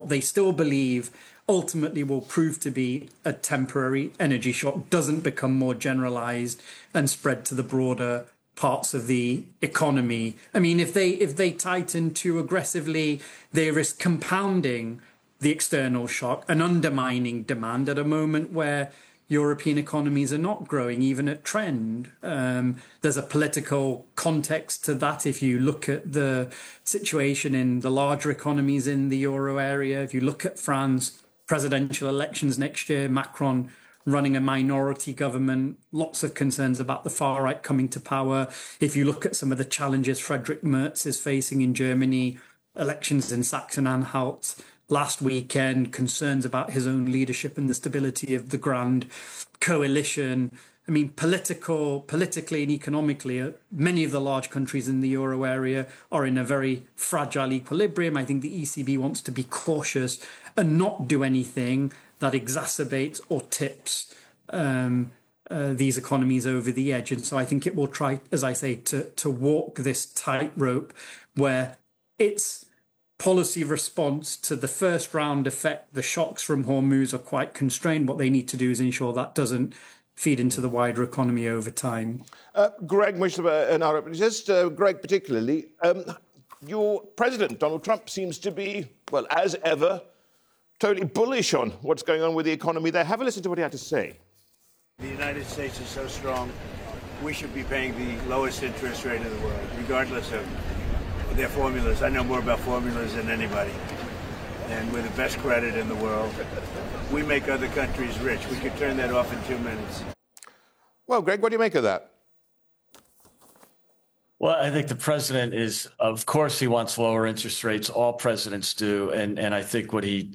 what they still believe ultimately will prove to be a temporary energy shock doesn't become more generalized and spread to the broader parts of the economy. I mean, if they tighten too aggressively, they risk compounding the external shock and undermining demand at a moment where European economies are not growing, even at trend. There's a political context to that. If you look at the situation in the larger economies in the euro area, if you look at France, presidential elections next year, Macron running a minority government, lots of concerns about the far right coming to power. If you look at some of the challenges Friedrich Merz is facing in Germany, elections in Saxony-Anhalt last weekend, concerns about his own leadership and the stability of the Grand Coalition. I mean, politically and economically, many of the large countries in the euro area are in a very fragile equilibrium. I think the ECB wants to be cautious and not do anything that exacerbates or tips these economies over the edge. And so I think it will try, as I say, to walk this tightrope where its policy response to the first round effect, the shocks from Hormuz, are quite constrained. What they need to do is ensure that doesn't feed into the wider economy over time. Greg, Mustafa and Arab, just Greg particularly, your president, Donald Trump, seems to be, well, as ever, totally bullish on what's going on with the economy there. Have a listen to what he had to say. The United States is so strong, we should be paying the lowest interest rate in the world, regardless of their formulas. I know more about formulas than anybody. And we're the best credit in the world. We make other countries rich. We could turn that off in 2 minutes. Well, Greg, what do you make of that? Well, I think the president is, of course, he wants lower interest rates. All presidents do. And I think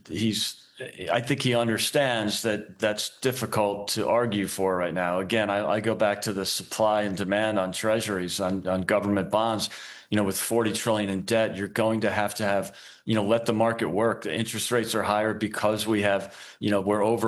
I think he understands that that's difficult to argue for right now. Again, I go back to the supply and demand on treasuries, on government bonds. You know, with 40 trillion in debt, you're going to have, let the market work. The interest rates are higher because we have, we're over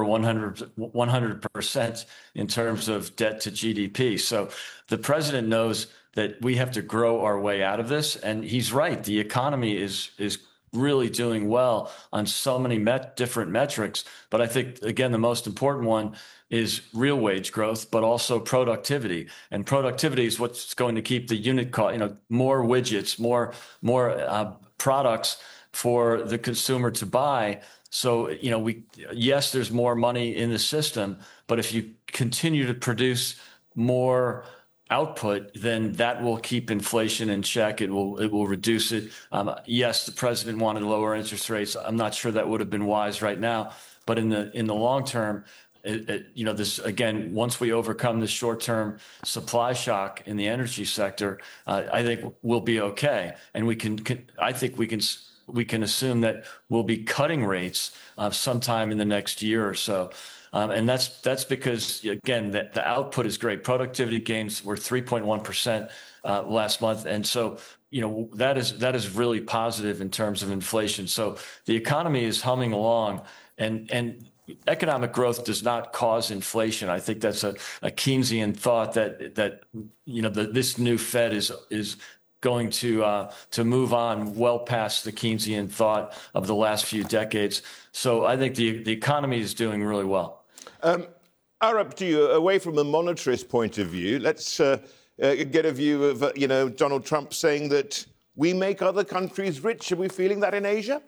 100% in terms of debt to GDP. So the president knows that we have to grow our way out of this. And he's right. The economy is really doing well on so many different metrics. But I think, again, the most important one is real wage growth, but also productivity. And productivity is what's going to keep the unit cost, more widgets, more products for the consumer to buy. So, yes, there's more money in the system, but if you continue to produce more output, then that will keep inflation in check. It will reduce it. Yes, the president wanted lower interest rates. I'm not sure that would have been wise right now, but in the long term, this again, once we overcome the short-term supply shock in the energy sector, I think we'll be okay, and I think we can assume that we'll be cutting rates sometime in the next year or so. And that's because, again, the output is great. Productivity gains were 3.1% last month. And so, that is really positive in terms of inflation. So the economy is humming along, and economic growth does not cause inflation. I think that's a Keynesian thought that this new Fed is going to move on well past the Keynesian thought of the last few decades. So I think the economy is doing really well. Arab, to you, away from a monetarist point of view, let's get a view of Donald Trump saying that we make other countries rich. Are we feeling that in Asia?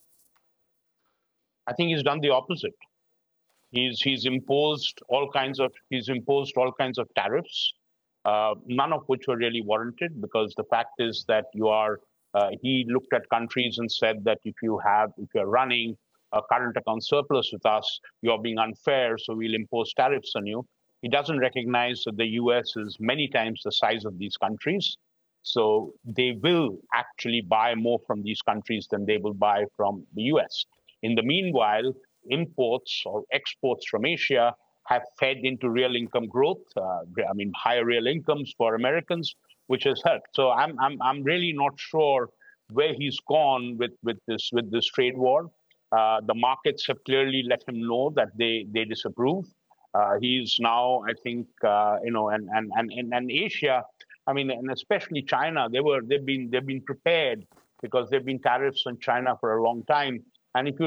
I think he's done the opposite. He's imposed all kinds of tariffs, none of which were really warranted, because the fact is that he looked at countries and said that if you're running a current account surplus with us, you're being unfair, so we'll impose tariffs on you. He doesn't recognize that the US is many times the size of these countries. So they will actually buy more from these countries than they will buy from the US. In the meanwhile, imports or exports from Asia have fed into real income growth. Higher real incomes for Americans, which has helped. So I'm really not sure where he's gone with this trade war. The markets have clearly let him know that they disapprove. He's now, I think, and Asia, and especially China, they've been prepared because there've been tariffs on China for a long time. And if you